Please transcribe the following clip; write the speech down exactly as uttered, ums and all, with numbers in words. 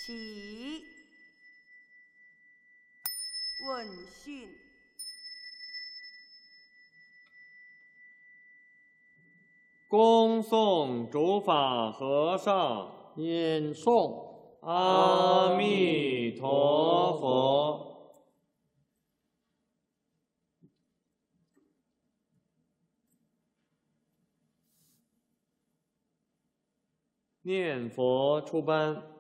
起。问讯。 恭送主法和尚。 念诵。 阿弥陀佛。念佛出班。